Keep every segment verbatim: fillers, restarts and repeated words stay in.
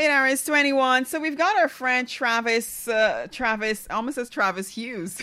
eight hours, twenty-one. So we've got our friend Travis, uh, Travis, almost as Travis Hughes.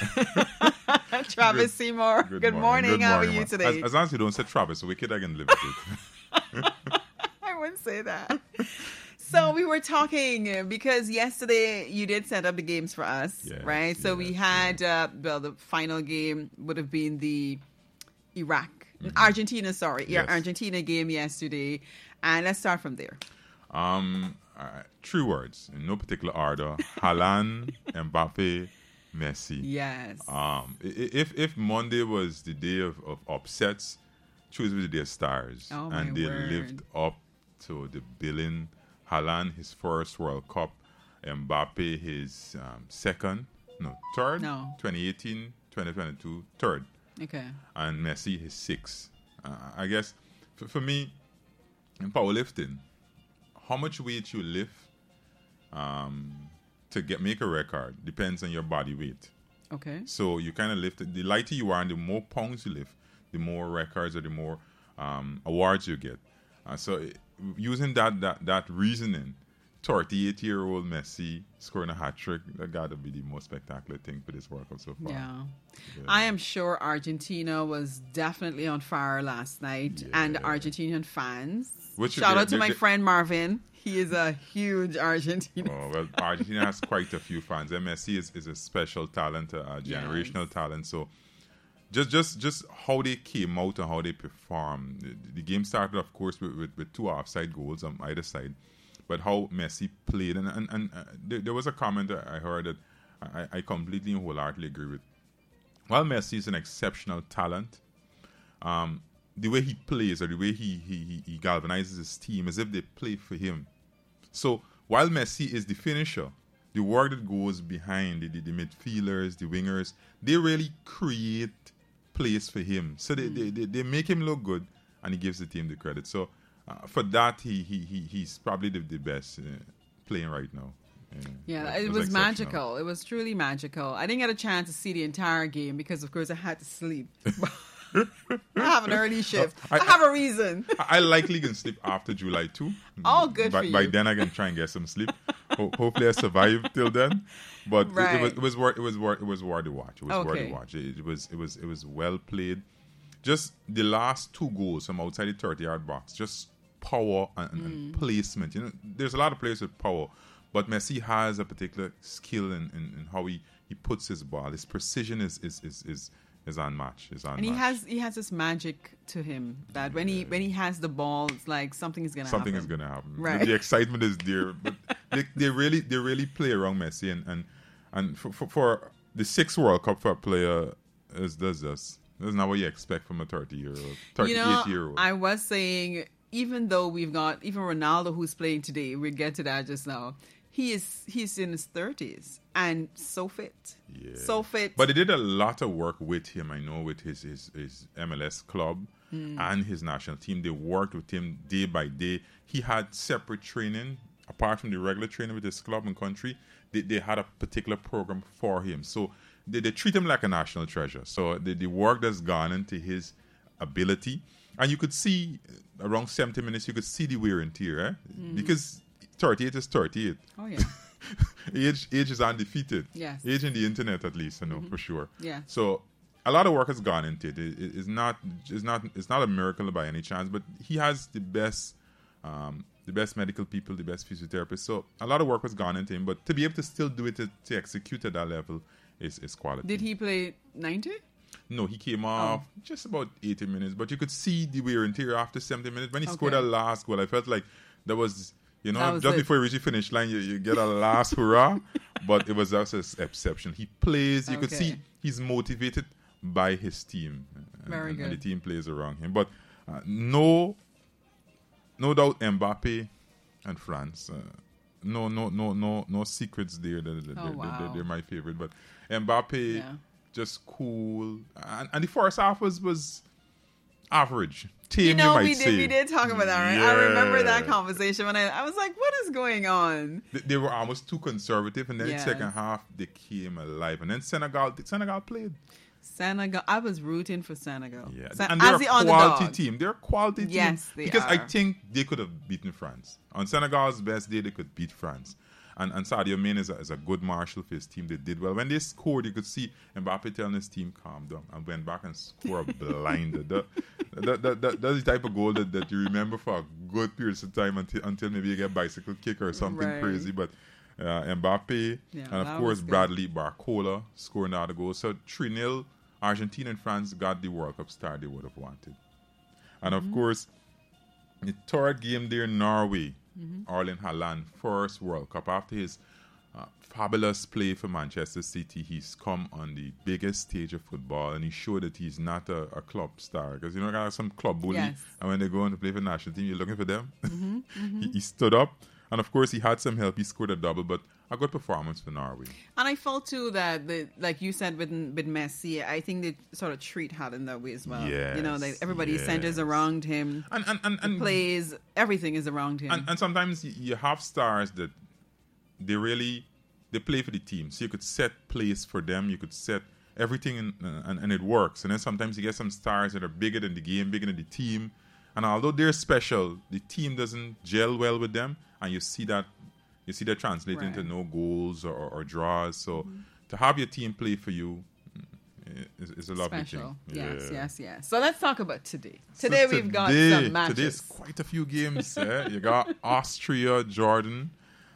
Travis Good- Seymour. Good, Good morning. Good How are morning, you man. today? As, as long as you don't say Travis, so wicked I can live with it. I wouldn't say that. So we were talking uh, because yesterday you did set up the games for us, Yes, right? So we yes, had, uh, well, the final game would have been the Iraq, Mm-hmm. Argentina, sorry, Yes. Argentina game yesterday. And let's start from there. Um, all right. Three words in no particular order: Haaland, Mbappe, Messi. Yes. Um, i- i- if if Monday was the day of, of upsets, Tuesday was the day of stars, Oh, my and they word. lived up to the billing. Haaland, his first World Cup; Mbappe, his um, second, no, third. No. twenty eighteen, twenty twenty-two, third, Okay. and Messi his sixth. Uh, I guess for, for me, in powerlifting, how much weight you lift um, to get make a record depends on your body weight. Okay. So you kind of lift it. The lighter you are and the more pounds you lift, the more records or the more um, awards you get. Uh, so it- using that that that reasoning, thirty-eight-year-old Messi scoring a hat trick, that got to be the most spectacular thing for this World Cup so far. Yeah. Yeah. I am sure Argentina was definitely on fire last night, and Yeah. Argentinian fans. Which Shout they- out to they- my they- friend Marvin. He is a huge Argentinian. Oh, well, Argentina has quite a few fans. And Messi is, is a special talent, a, a generational Yes. talent. So just just just how they came out and how they performed. The, the game started, of course, with, with, with two offside goals on either side. But how Messi played. And, and, and uh, there, there was a comment that I heard that I, I completely and wholeheartedly agree with. While Messi is an exceptional talent, um, the way he plays or the way he, he, he galvanizes his team as if they play for him. So while Messi is the finisher, the work that goes behind the, the, the midfielders, the wingers, they really create plays for him. So they, they, they, they make him look good, and he gives the team the credit. So uh, for that, he, he, he he's probably the, the best uh, playing right now. Yeah, That it was exceptional. magical. It was truly magical. I didn't get a chance to see the entire game because, of course, I had to sleep. I have an early shift. I, I- have a reason. I I likely can sleep after July two. Oh, good by, for By you. then, I can try and get some sleep. Ho- hopefully, I survive till then. But it- Right. it, was it was worth it was worth it was worth the watch. It was worth Okay. the watch. It, it was it was it was well played. Just the last two goals from outside the thirty yard box, just power and, and- Mm. and placement. You know, there's a lot of players with power, but Messi has a particular skill in, in, in how he, he puts his ball. His precision is is is is, is unmatched. Is unmatched. And he has he has this magic to him that when he when he has the ball, it's like something is gonna Something happen. is going to happen. Right. The, the excitement is there, but they, they really they really play around Messi, and and, and for, for, for the sixth World Cup for a player is does this. That's not what you expect from a thirty year old, thirty-eight You know, year old. I was saying, even though we've got even Ronaldo who's playing today, we'll get to that just now. He is he's in his thirties and so fit, Yeah. so fit. But they did a lot of work with him, I know, with his, his, his M L S club Hmm. and his national team. They worked with him day by day. He had separate training, apart from the regular training with his club and country. They, they had a particular program for him. So they, they treat him like a national treasure. So the, the work that's gone into his ability. And you could see, uh, around seventy minutes, you could see the wear and tear, eh? Because thirty-eight is thirty-eight. oh yeah, age age is undefeated. Yes. Age in the internet, at least, I know for sure. Yeah. So a lot of work has gone into it. it, it it's not it's not it's not a miracle by any chance, but he has the best um, the best medical people, the best physiotherapists. So a lot of work has gone into him, but to be able to still do it to, to execute at that level is is quality. did he play ninety? No, he came off Oh. just about eighty minutes, but you could see the wear and tear after seventy minutes. When he scored Okay. that last goal, I felt like that was, you know, That was just it. before you reach the finish line, you, you get a last hurrah, but it was just an exception. He plays, you could Okay. see he's motivated by his team. And, Very and, and the good. team plays around him. But uh, no, no doubt Mbappe and France. Uh, no, no, no, no, no secrets there. They're, they're, Oh, they're- wow. they're- they're my favorite. But Mbappe, Yeah. just cool, and, and the first half was was average. Tame, You know, might we say. did we did talk about that, right? I remember that Yeah. conversation when I I was like, what is going on? They, they were almost too conservative, and then Yes. the second half they came alive, and then Senegal Senegal played. Senegal. I was rooting for Senegal. Yeah, Sen- and they're as a the quality underdog. team. They're a quality team. Yes, they because I are. think they could have beaten France on Senegal's best day. They could beat France. And, and Sadio Mane is a, is a good marshal for his team. They did well. When they scored, you could see Mbappe telling his team, calm down, and went back and scored a blinder. That, that, that, that, that's the type of goal that, that you remember for a good period of time until, until maybe you get a bicycle kick or something Right. crazy. But uh, Mbappe, Yeah, and of that course was good. Bradley Barcola scoring out the goal. So three nil, Argentina and France got the World Cup star they would have wanted. And Mm-hmm. of course, the third game there, Norway, Erling Haaland, first World Cup. After his uh, fabulous play for Manchester City, he's come on the biggest stage of football, and he showed that he's not a, a club star. Because you know, got some club bully, Yes. and when they go on to play for the national team, you're looking for them. he, he stood up, and of course, he had some help. He scored a double, but a good performance for Norway. And I felt too that, the, like you said with with Messi, I think they sort of treat Haaland that way as well. Yes, You know, like everybody yes. centers around him, And and and, and plays, everything is around him. And, and sometimes y- you have stars that they really they play for the team. So you could set plays for them. You could set everything, in, uh, and, and it works. And then sometimes you get some stars that are bigger than the game, bigger than the team. And although they're special, the team doesn't gel well with them. And you see that you see that translate Right. into no goals or, or, or draws. So to have your team play for you mm, is, is a lovely Special. thing. Yes, Yeah. yes, yes. So let's talk about today. So Today we've got today- some matches. Today's quite a few games. eh? You got Austria, Jordan.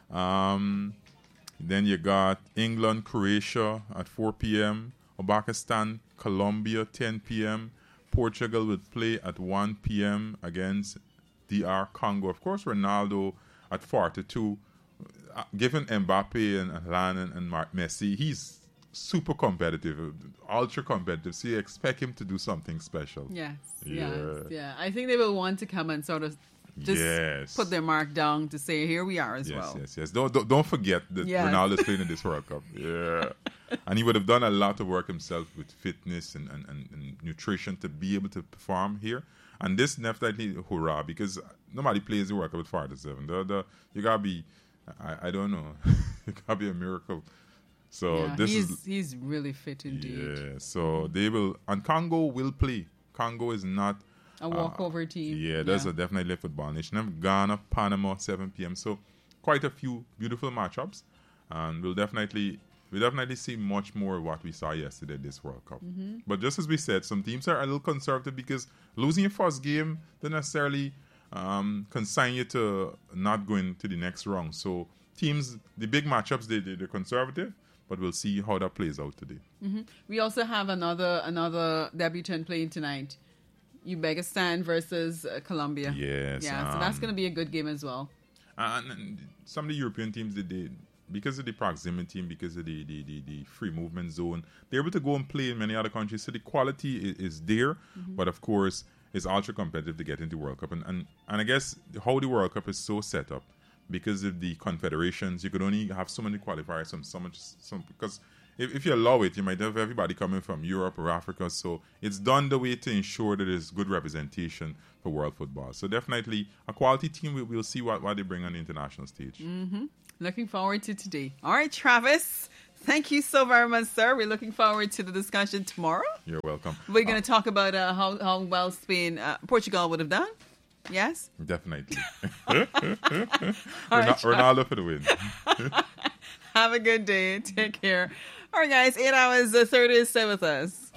Um, then you got England, Croatia at four p.m. Uzbekistan, Colombia, ten p.m. Portugal will play at one p.m. against D R Congo. Of course, Ronaldo at forty-two. Uh, given Mbappe and Haaland and, and Mar- Messi, he's super competitive, ultra competitive. So you expect him to do something special. Yes, Yeah. yes, yeah. I think they will want to come and sort of just Yes. put their mark down to say, here we are as Yes, well. yes, yes. Don't, don't don't forget that Yes. Ronaldo's playing in this World Cup. Yeah, and he would have done a lot of work himself with fitness and, and, and, and nutrition to be able to perform here. And this definitely hurrah, because nobody plays the World Cup at forty-seven. The, the, you gotta be, I, I don't know, it gotta be a miracle. So Yeah, this he's, is he's really fit indeed. yeah. So they will, and Congo will play. Congo is not A walkover team. yeah, that's a definitely a football nation. Then Ghana, Panama, seven p.m. So quite a few beautiful matchups, and we'll definitely we definitely see much more of what we saw yesterday this World Cup. But just as we said, some teams are a little conservative because losing your first game doesn't necessarily um, consign you to not going to the next round. So teams, the big matchups, they, they they're conservative, but we'll see how that plays out today. We also have another another debutant playing tonight. Uzbekistan versus uh, Colombia. Yes, Yeah, so that's um, going to be a good game as well. And, and some of the European teams, they, they because of the proximity, because of the, the, the, the free movement zone, they're able to go and play in many other countries. So the quality is, is there, Mm-hmm. but of course, it's ultra competitive to get into the World Cup. And, and, and I guess how the World Cup is so set up, because of the confederations, you could only have so many qualifiers, some, so much, some, because if, if you allow it, you might have everybody coming from Europe or Africa. So it's done the way to ensure that there's good representation for world football. So definitely a quality team. We, we'll see what, what they bring on the international stage. Mm-hmm. Looking forward to today. All right, Travis. Thank you so very much, sir. We're looking forward to the discussion tomorrow. You're welcome. We're going to talk about uh, how, how well Spain, uh, Portugal would have done. Yes? Definitely. All right, Ronaldo, Ronaldo for the win. Have a good day. Take care. All right, guys. Eight hours, uh, thirty is stay with us.